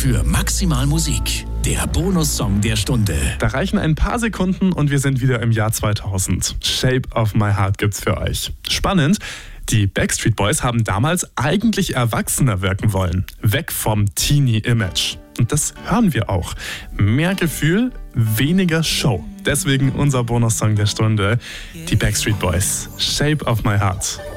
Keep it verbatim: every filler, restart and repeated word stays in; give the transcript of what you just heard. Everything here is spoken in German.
für Maximal Musik. Der Bonussong der Stunde. Da reichen ein paar Sekunden und wir sind wieder im Jahr zweitausend. Shape of My Heart gibt's für euch. Spannend, die Backstreet Boys haben damals eigentlich erwachsener wirken wollen. Weg vom Teenie-Image. Und das hören wir auch. Mehr Gefühl, weniger Show. Deswegen unser Bonussong der Stunde. Die Backstreet Boys. Shape of My Heart.